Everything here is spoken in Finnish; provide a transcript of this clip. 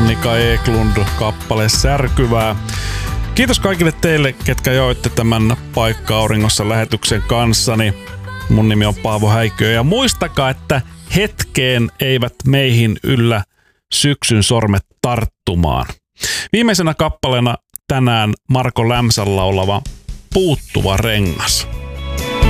Annika Eklund kappale Särkyvää. Kiitos kaikille teille, ketkä joitte tämän Paikka Auringossa lähetyksen kanssani. Mun nimi on Paavo Häikö ja muistakaa, että hetkeen eivät meihin yllä syksyn sormet tarttumaan. Viimeisenä kappaleena tänään Marko Lämsällä oleva Puuttuva rengas.